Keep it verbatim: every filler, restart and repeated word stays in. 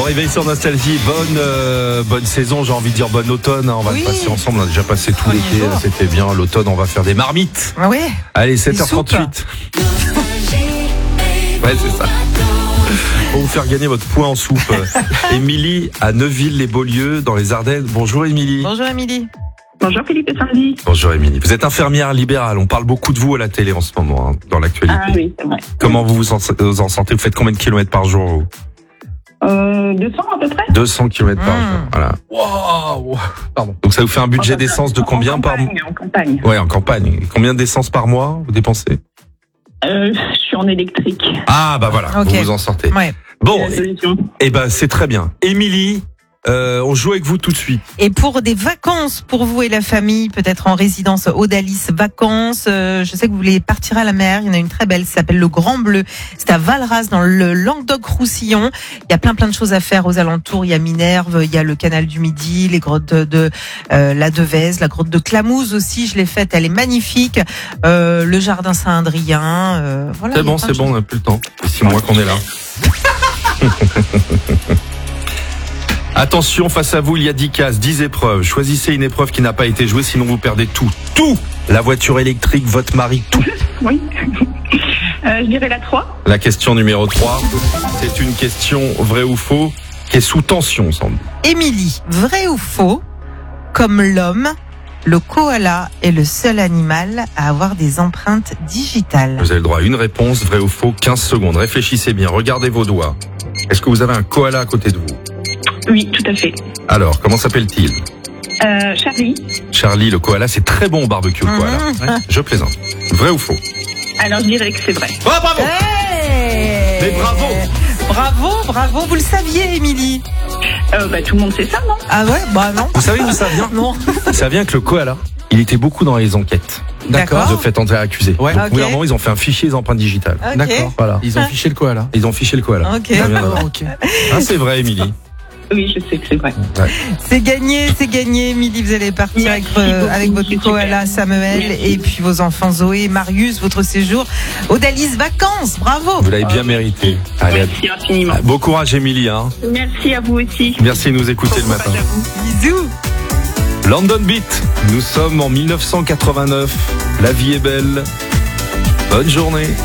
Bon réveil sur Nostalgie, bonne euh, bonne saison, j'ai envie de dire bonne automne, hein. On va oui. le passer ensemble, on a déjà passé tout l'été, jour. c'était bien, l'automne on va faire des marmites. Ah ouais. Allez, sept heures trente-huit. Ouais, c'est ça. Pour vous faire gagner votre point en soupe. Émilie à Neuville-les-Beaulieu dans les Ardennes. Bonjour Émilie. Bonjour Émilie. Bonjour Philippe et Sandy. Bonjour Émilie. Vous êtes infirmière libérale, on parle beaucoup de vous à la télé en ce moment, hein, dans l'actualité. Ah oui, c'est vrai. Comment vous vous en, vous en sentez? Vous faites combien de kilomètres par jour vous? Euh, deux cents à peu près. deux cents kilomètres par Mmh. jour. Voilà. Wow. Pardon. Donc ça vous fait un budget En d'essence de combien en par mois? campagne, En campagne. Ouais, en campagne. Combien d'essence par mois vous dépensez? Euh, je suis en électrique. Ah bah voilà, Ok. vous vous en sortez. Ouais. Bon, C'est la solution. et ben c'est très bien. Émilie, euh, on joue avec vous tout de suite. Et pour des vacances pour vous et la famille, peut-être en résidence Odalis Vacances, euh, je sais que vous voulez partir à la mer. Il y en a une très belle, ça s'appelle le Grand Bleu. C'est à Valras dans le Languedoc-Roussillon. Il y a plein plein de choses à faire aux alentours. Il y a Minerve, il y a le canal du Midi, les grottes de, de euh, la Devèze, la grotte de Clamouze aussi. Je l'ai faite, elle est magnifique. Euh, le jardin Saint-Adrien. Euh, voilà. C'est il y a bon, plein c'est de bon, on choses. n'a plus le temps. C'est six mois qu'on est là. Attention, face à vous, il y a dix cases, dix épreuves. Choisissez une épreuve qui n'a pas été jouée, sinon vous perdez tout. Tout! La voiture électrique, votre mari, tout. Oui. Euh, je dirais la trois. La question numéro trois, c'est une question vrai ou faux qui est sous tension, semble. Émilie, vrai ou faux? Comme l'homme, le koala est le seul animal à avoir des empreintes digitales. Vous avez le droit à une réponse, vrai ou faux, quinze secondes. Réfléchissez bien, regardez vos doigts. Est-ce que vous avez un koala à côté de vous? Oui, tout à fait. Alors, comment s'appelle-t-il? Euh, Charlie. Charlie, le koala, c'est très bon au barbecue, le koala. Mhm. Ouais, je plaisante. Vrai ou faux? Alors je dirais que c'est vrai. Ah, bravo! Hey Mais bravo! Bravo, bravo, vous le saviez, Émilie? Euh, bah, tout le monde sait ça, non? Ah ouais, bah non. Vous savez d'où ça vient? Non. Ça vient que le koala, il était beaucoup dans les enquêtes. D'accord. De fait entrer accusé. Ouais. Donc, au bout d'un Ok. moment, ils ont fait un fichier des empreintes digitales. Ok. D'accord. Voilà. Ils ont fiché le koala. Ils ont fiché le koala. Ok. Ça vient de là. ok. Ah, c'est vrai, Émilie. Oui, je sais que c'est vrai. C'est gagné, c'est gagné, Émilie. Vous allez partir avec, Merci euh, beaucoup, avec votre c'est koala super. Samuel Merci. et puis vos enfants Zoé et Marius, votre séjour Odalis Vacances. Bravo. Vous l'avez bien mérité. Allez, Merci infiniment. beau courage, Émilie. Hein. Merci à vous aussi. Merci de nous écouter le Bon matin. courage à vous. Bisous. London Beat, nous sommes en mille neuf cent quatre-vingt-neuf. La vie est belle. Bonne journée.